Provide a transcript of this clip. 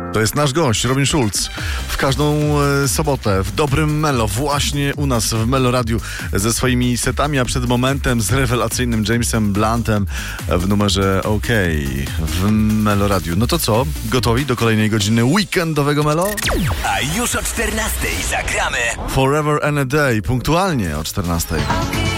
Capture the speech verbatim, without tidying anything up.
To jest nasz gość, Robin Schulz. W każdą e, sobotę, w dobrym Melo, właśnie u nas w Melo Radiu ze swoimi setami, a przed momentem z rewelacyjnym Jamesem Bluntem w numerze OK w Melo Radiu. No to co? Gotowi do kolejnej godziny weekendowego Melo? A już o czternastej zagramy Forever and a Day, punktualnie o czternastej.